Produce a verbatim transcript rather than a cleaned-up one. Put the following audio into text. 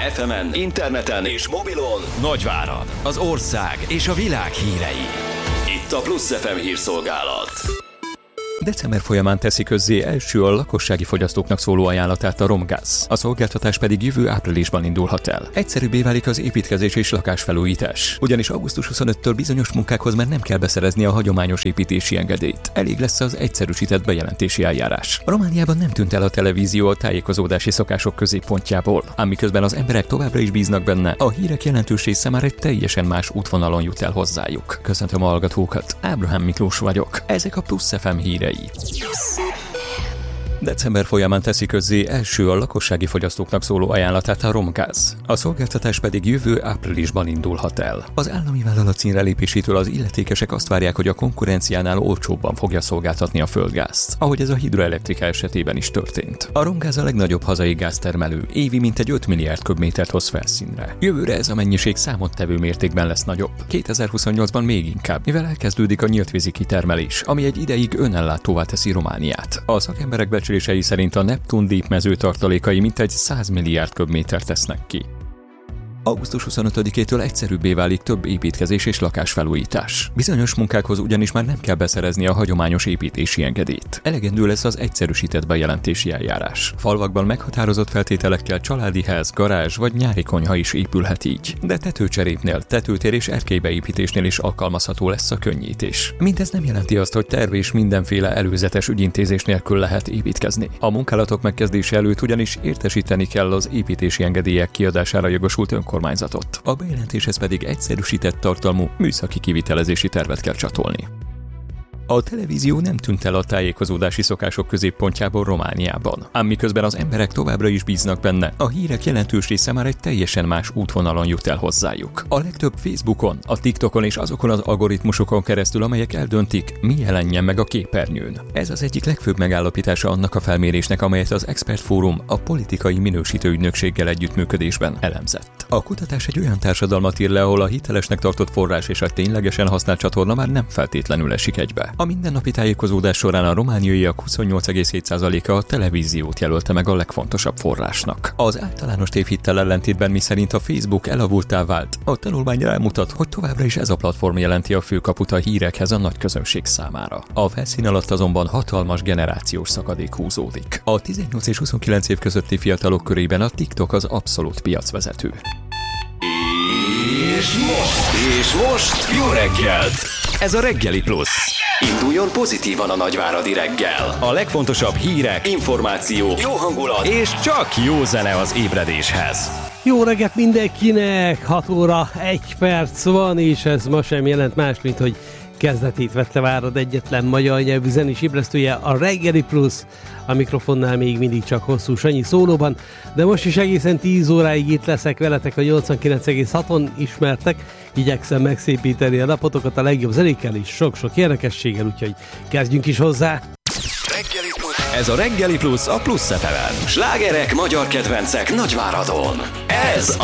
ef emen, interneten és mobilon Nagyvárad, az ország és a világ hírei. Itt a Plusz ef em hírszolgálat. December folyamán teszi közzé első a lakossági fogyasztóknak szóló ajánlatát a Romgáz. A szolgáltatás pedig jövő áprilisban indulhat el. Egyszerűbbé válik az építkezés és lakásfelújítás. Ugyanis augusztus huszonötödikétől bizonyos munkákhoz már nem kell beszerezni a hagyományos építési engedélyt. Elég lesz az egyszerűsített bejelentési eljárás. A Romániában nem tűnt el a televízió a tájékozódási szokások középpontjából, ám miközben az emberek továbbra is bíznak benne, a hírek jelentős része már egy teljesen más útvonalon jut el hozzájuk. Köszöntöm a hallgatókat, Ábrahám Miklós vagyok. Ezek a Plusz ef em hírei. December folyamán teszi közzé első a lakossági fogyasztóknak szóló ajánlatát a Romgáz. A szolgáltatás pedig jövő áprilisban indulhat el. Az állami vállalat színre lépésétől az illetékesek azt várják, hogy a konkurenciánál olcsóbban fogja szolgáltatni a földgázt, ahogy ez a hidroelektrika esetében is történt. A Romgáz a legnagyobb hazai gáztermelő, évi mintegy öt milliárd köbmétert hoz felszínre. Jövőre ez a mennyiség számottevő mértékben lesz nagyobb, kétezer-huszonnyolcban még inkább, mivel elkezdődik a nyíltvízi kitermelés, ami egy ideig önellátóvá teszi Romániát. A szakemberek becslései szerint a Neptun Deep mező tartalékai mintegy száz milliárd köbmétert tesznek ki. augusztus huszonötödikétől egyszerűbbé válik több építkezés és lakásfelújítás. Bizonyos munkákhoz ugyanis már nem kell beszerezni a hagyományos építési engedélyt. Elegendő lesz az egyszerűsített bejelentési eljárás. Falvakban meghatározott feltételekkel családi ház, garázs vagy nyári konyha is épülhet így. De tetőcserépnél, tetőtér és erkélybeépítésnél is alkalmazható lesz a könnyítés. Mindez nem jelenti azt, hogy terv és mindenféle előzetes ügyintézés nélkül lehet építkezni. A munkálatok megkezdése előtt ugyanis értesíteni kell az építési engedélyek kiadására jogosult önkormányzatot. A bejelentéshez pedig egyszerűsített tartalmú műszaki kivitelezési tervet kell csatolni. A televízió nem tűnt el a tájékozódási szokások középpontjából Romániában, ám miközben az emberek továbbra is bíznak benne, a hírek jelentős része már egy teljesen más útvonalon jut el hozzájuk. A legtöbb Facebookon, a TikTokon és azokon az algoritmusokon keresztül, amelyek eldöntik, mi jelenjen meg a képernyőn. Ez az egyik legfőbb megállapítása annak a felmérésnek, amelyet az Expert Fórum a politikai minősítő ügynökséggel együttműködésben elemzett. A kutatás egy olyan társadalmat ír le, ahol a hitelesnek tartott forrás és a ténylegesen használt csatorna már nem feltétlenül esik egybe. A mindennapi tájékozódás során a romániaiak huszonnyolc egész hét százaléka a televíziót jelölte meg a legfontosabb forrásnak. Az általános tévhittel ellentétben, miszerint a Facebook elavulttá vált, a tanulmány rámutat, hogy továbbra is ez a platform jelenti a főkaput a hírekhez a nagy közönség számára. A felszín alatt azonban hatalmas generációs szakadék húzódik. A tizennyolc és huszonkilenc év közötti fiatalok körében a TikTok az abszolút piacvezető. És most, és most jó reggelt! Ez a Reggeli Plusz. Induljon pozitívan a nagyváradi reggel. A legfontosabb hírek, információk, jó hangulat és csak jó zene az ébredéshez. Jó reggelt mindenkinek! hat óra egy perc van, és ez ma sem jelent más, mint hogy kezdetét vette Várad egyetlen magyar nyelvű zenés ébresztője, a Reggeli Plusz. A mikrofonnál még mindig csak Hosszú Sanyi szólóban, de most is egészen tíz óráig itt leszek veletek a nyolcvankilenc egész haton ismertek. Igyekszem megszépíteni a napotokat a legjobb zenékkel és sok-sok érdekességgel, úgyhogy kezdjünk is hozzá! Reggeli Plusz. Ez a Reggeli Plusz a Plusz ef emen. Slágerek, magyar kedvencek Nagyváradon. Ez a